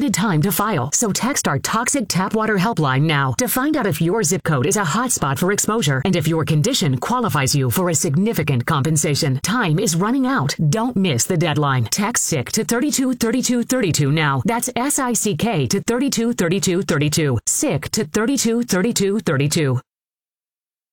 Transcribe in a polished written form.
limited time to file, so text our Toxic Tap Water helpline now to find out if your zip code is a hotspot for exposure and if your condition qualifies you for a significant compensation. Time is running out. Don't miss the deadline. Text SICK to 323232 now. That's SICK to 323232. SICK to 323232.